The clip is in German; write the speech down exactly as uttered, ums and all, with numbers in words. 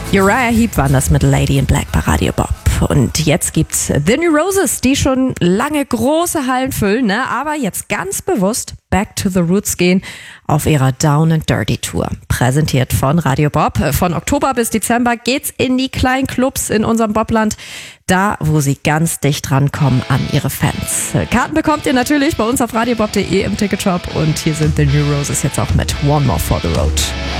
Uriah Heep waren das mit Lady in Black bei Radio Bob. Und jetzt gibt's The New Roses, die schon lange große Hallen füllen, ne? Aber jetzt ganz bewusst back to the roots gehen auf ihrer Down and Dirty Tour. Präsentiert von Radio Bob. Von Oktober bis Dezember geht's in die kleinen Clubs in unserem Bobland. Da, wo sie ganz dicht rankommen an ihre Fans. Karten bekommt ihr natürlich bei uns auf radiobob punkt de im Ticketshop. Und hier sind The New Roses jetzt auch mit One More for the Road.